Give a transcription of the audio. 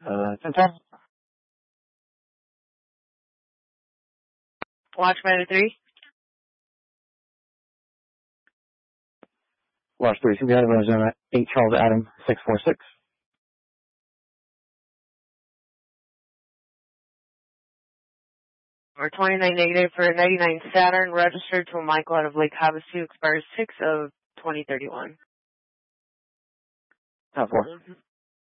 10-10. Watch Matter 3. Watch 3, CB Adam, Arizona 8 Charles Adam 646. Or 29 negative for a 99 Saturn registered to a Michael out of Lake Havasu, expires 6 of 2031. 4.